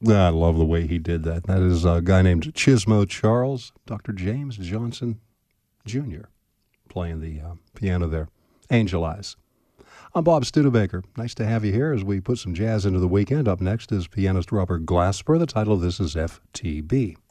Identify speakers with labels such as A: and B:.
A: I love the way he did that. That is a guy named Chismo Charles, Dr. James Johnson Jr., playing the piano there. Angel Eyes. I'm Bob Studebaker. Nice to have you here as we put some jazz into the weekend. Up next is pianist Robert Glasper. The title of this is FTB.